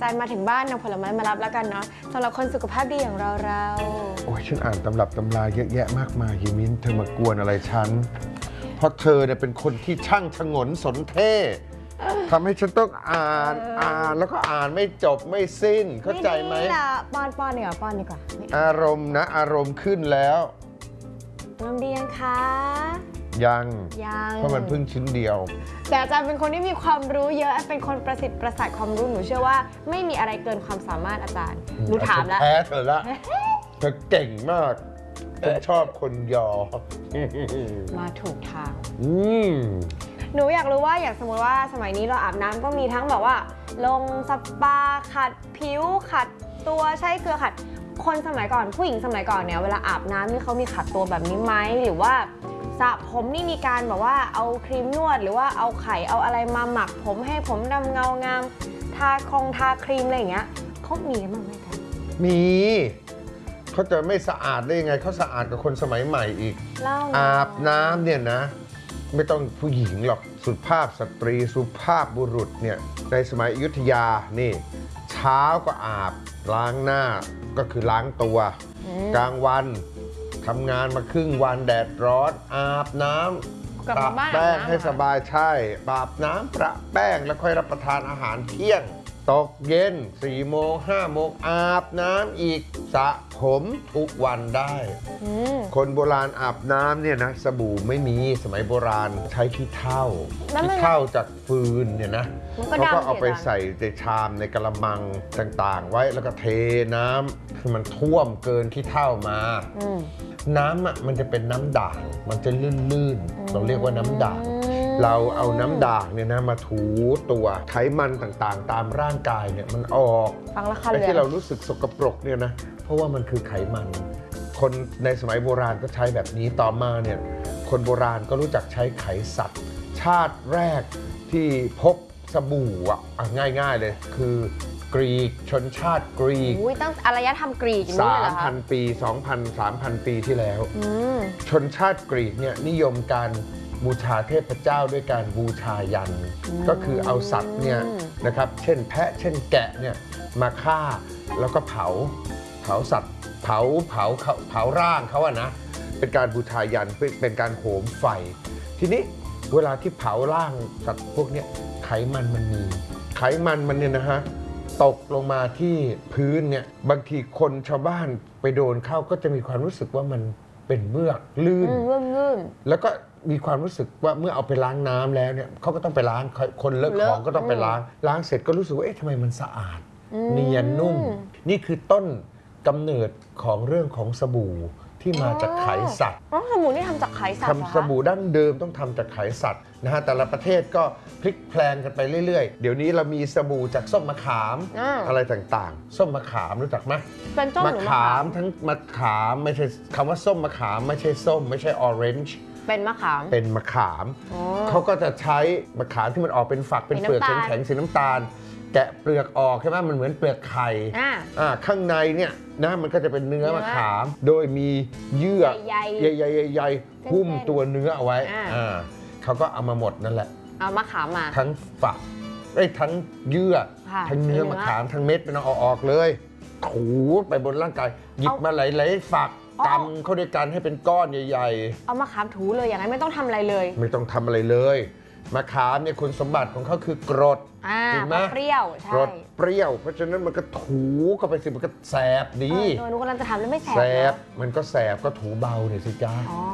ารย์มาถึงบ้านเอาผลไม้มารับแล้วกันเนาะสำหรับคนสุขภาพดีอย่างเราโอ้ยฉันอ่านตำรับตำราเยอะแยะมากมายฮิมินเธอมากวนอะไรฉันเพราะเธอเนี่ยเป็นคนที่ช่างชงนสนเท่ทำให้ฉันต้องอ่านแล้วก็อ่านไม่จบไม่สิ้นเข้าใจไหมป้อนดีกว่าป้อนดีกว่าอารมณ์นะอารมณ์ขึ้นแล้วน้ำดียังคะยังเพราะมันเพิ่งชิ้นเดียวแต่อาจารย์เป็นคนที่มีความรู้เยอะเป็นคนประสิทธิ์ประสาทความรู้หนูเชื่อว่าไม่มีอะไรเกินความสามารถอาจารย์หนูถามแล้วแพ้เธอละเธอเก่งมากฉันชอบคนยอมาถูกทางหนูอยากรู้ว่าอย่างสมมติว่าสมัยนี้เราอาบน้ำก็มีทั้งแบบว่าลงสปาขัดผิวขัดตัวใช้เกลือขัดคนสมัยก่อนผู้หญิงสมัยก่อนเนี่ยเวลาอาบน้ำนี่เขามีขัดตัวแบบนี้ไหมหรือว่าสระผมนี่มีการแบบว่าเอาครีมนวดหรือว่าเอาไข่เอาอะไรมาหมักผมให้ผมดำเงางามทาครีมอะไรอย่างเงี้ยเขามีกันบ้างไหมคะมีเขาจะไม่สะอาดได้ยังไงเขาสะอาดกับคนสมัยใหม่อีกอาบน้ำเนี่ยนะไม่ต้องผู้หญิงหรอกสุภาพสตรีสุภาพบุรุษเนี่ยในสมัยอยุธยานี่เช้าก็อาบล้างหน้าก็คือล้างตัวกลางวันทำงานมาครึ่งวันแดดร้อนอาบน้ำประแป้งให้สบายใช่อาบน้ำประแป้งแล้วค่อยรับประทานอาหารเที่ยงตกเย็น4 โมง 5 โมงอาบน้ำอีกสระผมทุกวันได้คนโบราณอาบน้ำเนี่ยนะสบู่ไม่มีสมัยโบราณใช้ขี้เถ้าจากฟืนเนี่ยนะเขาก็เอาไปใส่ในชามในกระมังต่างๆไว้แล้วก็เทน้ำคือมันท่วมเกินขี้เถ้ามาน้ำมันจะเป็นน้ำด่างมันจะลื่นๆเราเรียกว่าน้ำด่างเราเอาน้ำด่างเนี่ยนะมาถูตัวไขมันต่างๆตามร่างกายเนี่ยมันออกไอ้ที่เรารู้สึกสกปรกเนี่ยนะเพราะว่ามันคือไขมันคนในสมัยโบราณก็ใช้แบบนี้ต่อมาเนี่ยคนโบราณก็รู้จักใช้ไขสัตว์ชาติแรกที่พบสบู่ง่ายๆเลยคือกรีกชนชาติกรีกตั้งอารยธรรมกรีก 3,000 ปี 2,000-3,000 ปีที่แล้วชนชาติกรีกเนี่ยนิยมการบูชาเทพเจ้าด้วยการบูชายันก็คือเอาสัตว์เนี่ยนะครับเช่นแพะเช่นแกะเนี่ยมาฆ่าแล้วก็เผาสัตว์เผาร่างเขาอะนะเป็นการบูชายันเป็นการโหมไฟทีนี้เวลาที่เผาร่างสัตว์พวกนี้ไขมันมันมีไขมันมันเนี่ยนะฮะตกลงมาที่พื้นเนี่ยบางทีคนชาวบ้านไปโดนเข้าก็จะมีความรู้สึกว่ามันเป็นเมือกลื่นแล้วก็มีความรู้สึกว่าเมื่อเอาไปล้างน้ำแล้วเนี่ยเขาก็ต้องไปล้างคนเลอะของก็ต้องไปล้างเสร็จก็รู้สึกว่าเอ๊ะทำไมมันสะอาดเนียนนุ่มนี่คือต้นกำเนิดของเรื่องของสบู่ที่มาจากไขสัตว์สบู่นี่ทำจากไขสัตว์ทำสบู่ดั้งเดิมต้องทำจากไขสัตว์นะฮะแต่ละประเทศก็พลิกแพลงกันไปเรื่อยๆเดี๋ยวนี้เรามีสบู่จากส้มมะขามอะไรต่างๆส้มมะขามรู้จักไหมเป็นส้มหรือมะขามทั้งมะขามไม่ใช่คำว่าส้มมะขามไม่ใช่ส้มไม่ใช่ออเรนจ์เป็นมะขามเขาก็จะใช้มะขามที่มันออกเป็นฝักเป็นเปลือกแข็งๆสีน้ำตาลแกะเปลือกออกใช่ไหมมันเหมือนเปลือกไข่ข้างในเนี่ยนะมันก็จะเป็นเนื้อมะขามโดยมีเยื่อใหญ่ๆหุ้มตัวเนื้อเอาไว้เขาก็เอามาหมดนั่นแหละเอามะขามมาทั้งฝักทั้งเยื่อทั้งเนื้อมะขามทั้งเม็ดเป็นเอาออกเลยถูไปบนร่างกายหยิบมาหลายๆฝักกำเข้าด้วยกันให้เป็นก้อนใหญ่ๆเอามะขามถูเลยอย่างนั้นไม่ต้องทำอะไรเลยไม่ต้องทำอะไรเลยมะขามเนี่ยคุณสมบัติของเขาคือกรดจริงไหมเปรี้ยวใช่กรดเปรี้ยวเพราะฉะนั้นมันก็ถูเข้าไปสิมันก็แสบดีหนูกำลังจะทำแล้วไม่แสบมันก็แสบก็ถูเบาเนี่ยสิจ้า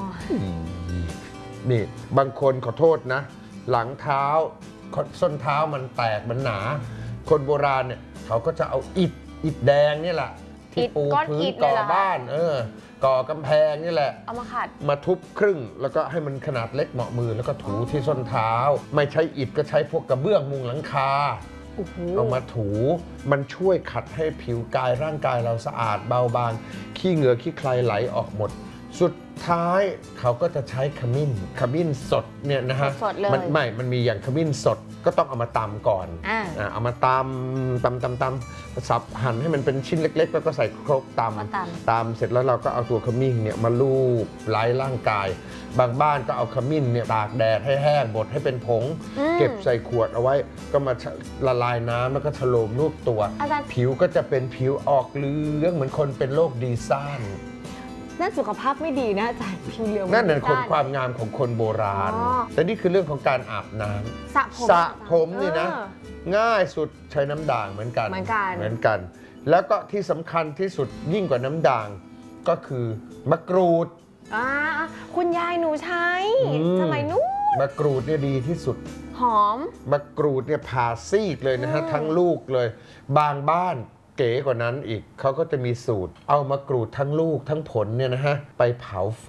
นี่บางคนขอโทษนะหลังเท้าส้นเท้ามันแตกมันหนาคนโบราณเนี่ยเขาก็จะเอาอิฐแดงนี่แหละที่ปูพื้นก่อบ้านก่อกำแพงนี่แหละเอามาขัดมาทุบครึ่งแล้วก็ให้มันขนาดเล็กเหมาะมือแล้วก็ถูที่ส้นเท้าไม่ใช้อิฐก็ใช้พวกกระเบื้องมุงหลังคาเอามาถูมันช่วยขัดให้ผิวกายร่างกายเราสะอาดเบาบางขี้เหงื่อขี้ใครไหลออกหมดสุดท้ายเขาก็จะใช้ขมิ้นสดเนี่ยนะฮะมันมีอย่างขมิ้นสดก็ต้องเอามาตำก่อนเอามาตำสับหั่นให้มันเป็นชิ้นเล็กๆแล้วก็ใส่ครกตำเสร็จแล้วเราก็เอาตัวขมิ้นเนี่ยมาลูบไล้ร่างกายบางบ้านก็เอาขมิ้นเนี่ยตากแดดให้แห้งบดให้เป็นผงเก็บใส่ขวดเอาไว้ก็มาละลายน้ำแล้วก็ฉโลมรูปตัวผิวก็จะเป็นผิวออกเหลืองเหมือนคนเป็นโรคดีซ่านนั่นสุขภาพไม่ดีนะอาจารย์ผิวเหลืองนั่นเป็นคนความงามของคนโบราณแต่นี่คือเรื่องของการอาบน้ำสระผมนี่นะง่ายสุดใช้น้ำด่างเหมือนกันแล้วก็ที่สำคัญที่สุดยิ่งกว่าน้ำด่างก็คือมะกรูดคุณยายหนูใช้สมัยนู้นมะกรูดเนี่ยดีที่สุดหอมมะกรูดเนี่ยผ่าซีกเลยนะฮะทั้งลูกเลยบางบ้านเก๋กว่านั้นอีกเขาก็จะมีสูตรเอามะกรูดทั้งลูกทั้งผลเนี่ยนะฮะไปเผาไฟ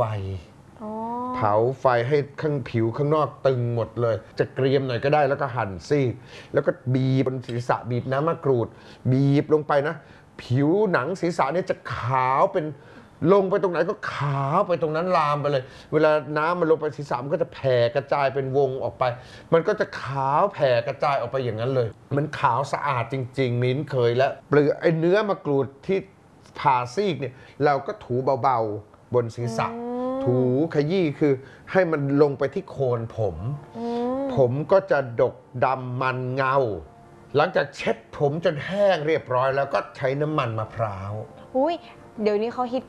ให้ข้างผิวข้างนอกตึงหมดเลยจะเกรียมหน่อยก็ได้แล้วก็หั่นซีกแล้วก็บีบบนศีรษะบีบน้ำมะกรูดบีบลงไปนะผิวหนังศีรษะเนี่ยจะขาวเป็นลงไปตรงไหนก็ขาวไปตรงนั้นลามไปเลยเวลาน้ำมันลงไปศีรษะมันก็จะแผ่กระจายเป็นวงออกไปมันก็จะขาวแผ่กระจายออกไปอย่างนั้นเลยมันขาวสะอาดจริงๆมิ้นเคยแล้วเปลือกไอ้เนื้อมะกรูดที่ผ่าซีกเนี่ยเราก็ถูเบาๆบนศีรษะถูขยี้คือให้มันลงไปที่โคนผมก็จะดกดำมันเงาหลังจากเช็ดผมจนแห้งเรียบร้อยแล้วก็ใช้น้ำมันมะพร้าวเดี๋ยวนี้เขาฮิต